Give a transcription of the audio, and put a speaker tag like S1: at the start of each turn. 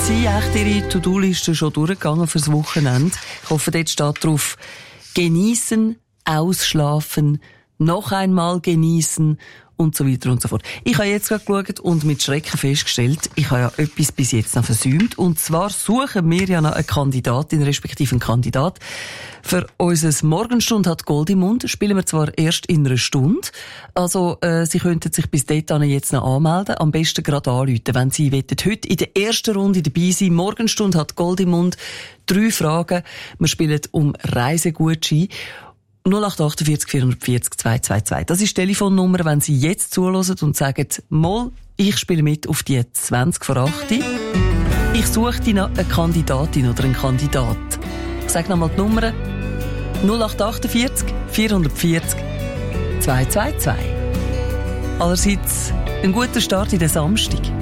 S1: Sie echt Ihre To-Do-Liste schon durchgegangen fürs Wochenende? Ich hoffe, dort steht drauf: genießen, ausschlafen, noch einmal genießen und so weiter und so fort. Ich habe jetzt gerade geschaut und mit Schrecken festgestellt, ich habe ja etwas bis jetzt noch versäumt. Und zwar suchen wir ja noch eine Kandidatin, respektive einen Kandidat. Für unser Morgenstunde hat Goldimund spielen wir zwar erst in einer Stunde. Also, Sie könnten sich bis dahin jetzt noch anmelden. Am besten gerade anrufen, wenn Sie heute in der ersten Runde dabei sein. Morgenstunde hat Goldimund 3 Fragen. Wir spielen um Reisegutschein. 0848 440 222. Das ist die Telefonnummer, wenn Sie jetzt zuhören und sagen, «Moll, ich spiele mit auf die 20 vor 8. Ich suche noch eine Kandidatin oder einen Kandidat.» Ich sage nochmal die Nummer: 0848 440 222. Allerseits ein guter Start in den Samstag.